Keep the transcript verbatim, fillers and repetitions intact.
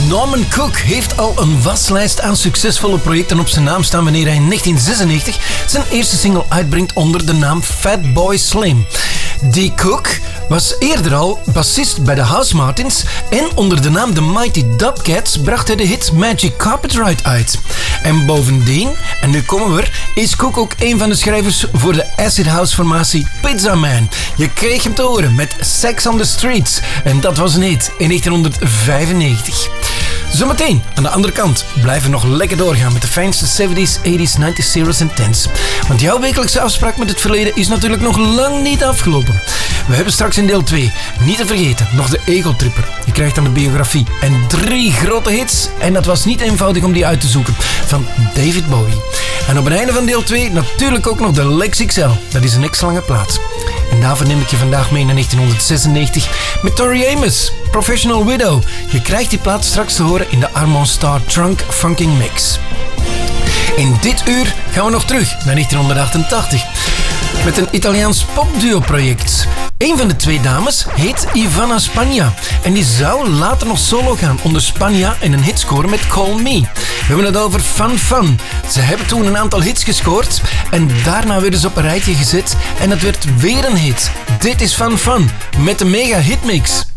Norman Cook heeft al een waslijst aan succesvolle projecten op zijn naam staan wanneer hij in negentien zesennegentig zijn eerste single uitbrengt onder de naam Fatboy Slim. Die Cook was eerder al bassist bij de House Martins en onder de naam The Mighty Dubcats bracht hij de hit Magic Carpet Ride uit. En bovendien, en nu komen we er, is Cook ook een van de schrijvers voor de acid house formatie Pizza Man. Je kreeg hem te horen met Sex on the Streets en dat was een hit in negentienhonderdvijfennegentig. Zometeen, aan de andere kant, blijven we nog lekker doorgaan met de fijnste zeventies, tachtiger, negentig, zero's en tens. Want jouw wekelijkse afspraak met het verleden is natuurlijk nog lang niet afgelopen. We hebben straks in deel twee, niet te vergeten, nog de Ego Tripper. Je krijgt dan de biografie en drie grote hits. En dat was niet eenvoudig om die uit te zoeken, van David Bowie. En op het einde van deel twee natuurlijk ook nog de Lex X L. Dat is een extra lange plaat. En daarvoor neem ik je vandaag mee naar negentienhonderdzesennegentig met Tori Amos, Professional Widow. Je krijgt die plaat straks te horen in de Armand Starr Trunk Funking Mix. In dit uur gaan we nog terug naar negentienhonderdachtentachtig met een Italiaans popduo-project. Een van de twee dames heet Ivana Spagna en die zou later nog solo gaan onder Spagna en een hit scoren met Call Me. We hebben het over Fun Fun. Ze hebben toen een aantal hits gescoord en daarna werden ze op een rijtje gezet en het werd weer een hit. Dit is Fun Fun met de mega hitmix.